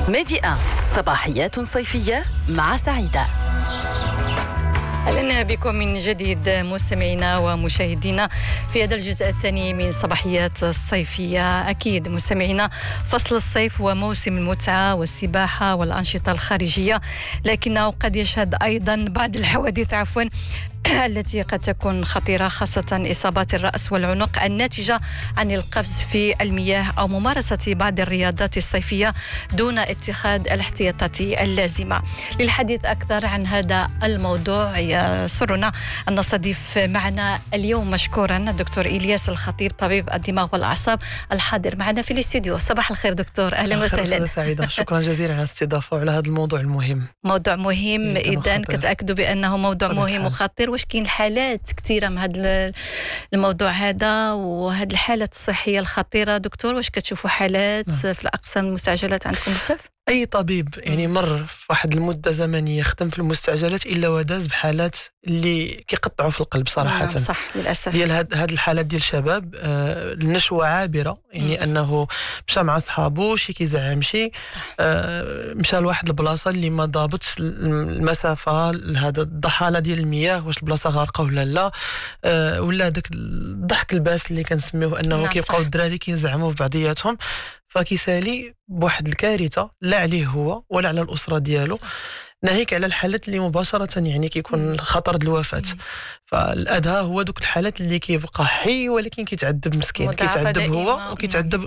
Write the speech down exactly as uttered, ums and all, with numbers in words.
ميديا صباحيات صيفية مع سعيدة. أهلا بكم من جديد مستمعينا ومشاهدينا في هذا الجزء الثاني من صباحيات الصيفية. أكيد مستمعينا، فصل الصيف هو موسم المتعة والسباحة والأنشطة الخارجية، لكنه قد يشهد أيضا بعض الحوادث عفوا التي قد تكون خطيرة، خاصة إصابات الرأس والعنق الناتجة عن القفز في المياه أو ممارسة بعض الرياضات الصيفية دون اتخاذ الاحتياطات اللازمة. للحديث أكثر عن هذا الموضوع يسرنا أن نستضيف معنا اليوم مشكورا الدكتور إلياس الخطيب، طبيب الدماغ والأعصاب، الحاضر معنا في الاستوديو. صباح الخير دكتور، أهلا وسهلا. سعيدة، شكرا جزيلا على الاستضافة وعلى هذا الموضوع المهم. موضوع مهم، إذن كتأكدوا بأنه موضوع مهم وخطير. واش كاين حالات كثيرة من هذا الموضوع هذا وهذه الحالات الصحية الخطيرة دكتور؟ واش كتشوفوا حالات في الأقسام المستعجلات عندكم بزاف؟ أي طبيب يعني مر في واحد المدة زمنية خدم في المستعجلات إلا وداز بحالات اللي كيقطعوا في القلب صراحة. نعم صح، للأسف. ديال هاد الحالات ديال الشباب آه النشوة عابرة، يعني مم. أنه مشى مع صحابو شي كيزعم شي آه مشى لواحد البلاصة اللي ما ضابطش المسافة لهذا الضحالة ديال المياه، واش البلاصة غارقة ولا لا، آه ولا داك الضحك الباس اللي كنسميوه أنه نعم كيبقاو الدراري كيزعموا في بعضياتهم، فكيسالي بواحد الكارثة لا عليه هو ولا على الأسرة ديالو، ناهيك على الحالات اللي مباشرة يعني كيكون خطر الوفاة. فالأدهى هو دوك الحالات اللي كيبقى حي ولكن كيتعذب مسكين، كيتعذب هو وكيتعذب